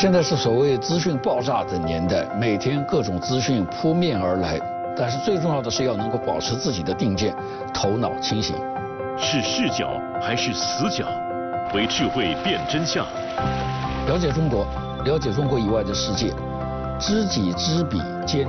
现在是所谓资讯爆炸的年代，每天各种资讯扑面而来，但是最重要的是要能够保持自己的定见，头脑清醒。 是视角还是死角？为智慧辨真相。 了解中国，了解中国以外的世界，知己知彼，兼